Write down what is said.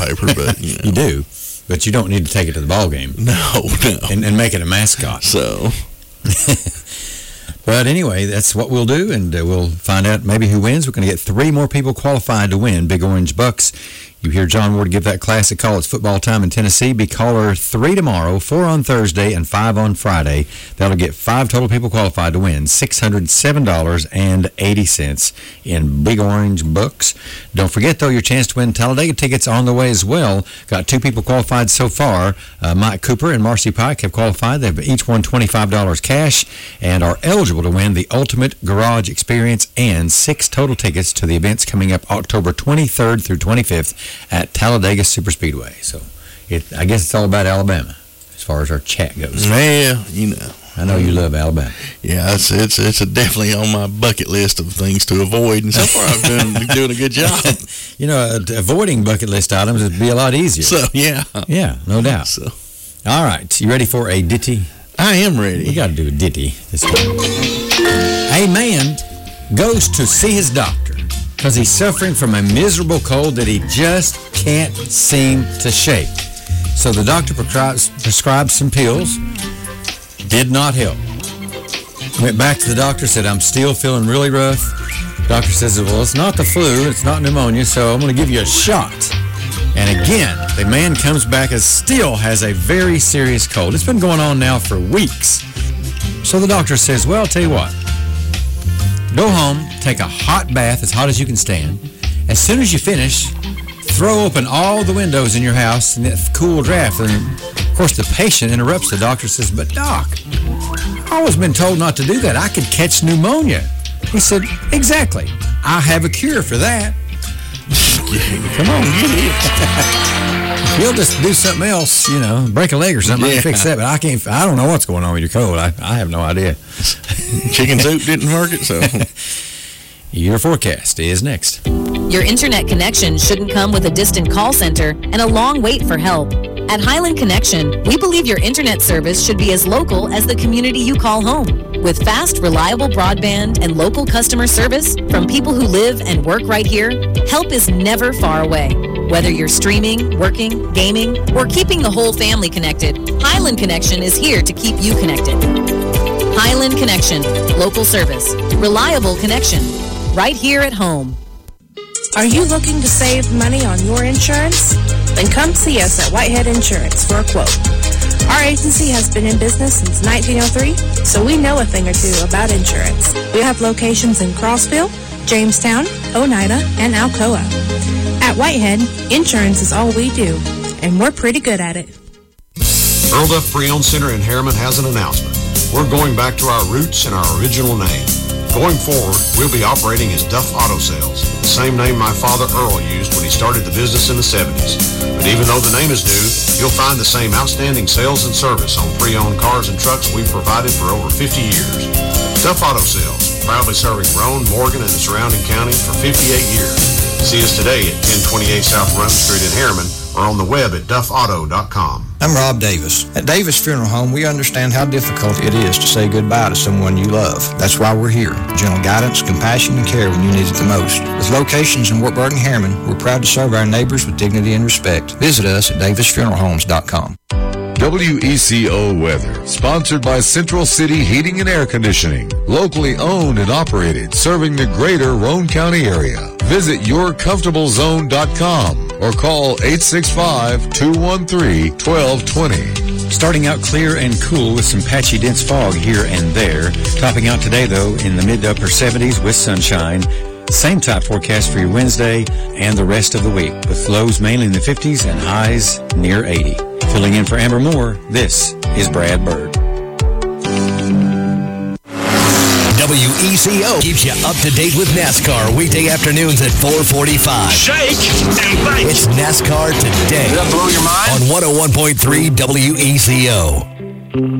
paper, but You do, but you don't need to take it to the ball game. No. And make it a mascot. So. But anyway, that's what we'll do, and we'll find out maybe who wins. We're going to get 3 more people qualified to win Big Orange Bucks. You hear John Ward give that classic call. It's football time in Tennessee. Be caller 3 tomorrow, 4 on Thursday, and 5 on Friday. That'll get 5 total people qualified to win $607.80 in Big Orange Bucks. Don't forget, though, your chance to win Talladega tickets on the way as well. Got 2 people qualified so far. Mike Cooper and Marcy Pike have qualified. They've each won $25 cash and are eligible to win the Ultimate Garage Experience and 6 total tickets to the events coming up October 23rd through 25th at Talladega Superspeedway. So I guess it's all about Alabama as far as our chat goes. Yeah, I know you love Alabama. Yeah, it's definitely on my bucket list of things to avoid, and so far I've doing a good job. Avoiding bucket list items would be a lot easier. So, yeah. Yeah, no doubt. So. All right, you ready for a ditty? I am ready. We got to do a ditty this time. A man goes to see his doctor because he's suffering from a miserable cold that he just can't seem to shake. So the doctor prescribed some pills. Did not help. Went back to the doctor, said, I'm still feeling really rough. Doctor says, well, it's not the flu, it's not pneumonia, so I'm going to give you a shot. And again, the man comes back and still has a very serious cold. It's been going on now for weeks. So the doctor says, well, I'll tell you what. Go home, take a hot bath, as hot as you can stand. As soon as you finish, throw open all the windows in your house and that cool draft. And, of course, the patient interrupts the doctor, says, but Doc, I've always been told not to do that. I could catch pneumonia. He said, exactly. I have a cure for that. Come on. You'll just do something else, break a leg or something. I can fix that, but I don't know what's going on with your cold. I have no idea. Chicken soup didn't work it, so. Your forecast is next. Your internet connection shouldn't come with a distant call center and a long wait for help. At Highland Connection, we believe your internet service should be as local as the community you call home. With fast, reliable broadband and local customer service from people who live and work right here, help is never far away. Whether you're streaming, working, gaming, or keeping the whole family connected, Highland Connection is here to keep you connected. Highland Connection, local service, reliable connection, right here at home. Are you looking to save money on your insurance? Then come see us at Whitehead Insurance for a quote. Our agency has been in business since 1903, so we know a thing or two about insurance. We have locations in Crossville, Jamestown, Oneida, and Alcoa. At Whitehead, insurance is all we do, and we're pretty good at it. Earl Duff Pre-Owned Center in Harriman has an announcement. We're going back to our roots and our original name. Going forward, we'll be operating as Duff Auto Sales, the same name my father Earl used when he started the business in the 70s. But even though the name is new, you'll find the same outstanding sales and service on pre-owned cars and trucks we've provided for over 50 years. Duff Auto Sales, proudly serving Roane, Morgan, and the surrounding counties for 58 years. See us today at 1028 South Run Street in Harriman or on the web at duffauto.com. I'm Rob Davis. At Davis Funeral Home, we understand how difficult it is to say goodbye to someone you love. That's why we're here. Gentle guidance, compassion, and care when you need it the most. With locations in Wartburg and Harriman, we're proud to serve our neighbors with dignity and respect. Visit us at davisfuneralhomes.com. WECO weather, sponsored by Central City Heating and Air Conditioning, locally owned and operated, serving the greater Roane County area. Visit yourcomfortablezone.com or call 865-213-1220. Starting out clear and cool with some patchy dense fog here and there. Topping out today, though, in the mid to upper 70s with sunshine. Same type forecast for your Wednesday and the rest of the week, with lows mainly in the 50s and highs near 80. Filling in for Amber Moore, this is Brad Bird. WECO keeps you up to date with NASCAR weekday afternoons at 4:45. Shake and bake. It's NASCAR Today. Did that blow your mind? On 101.3 WECO.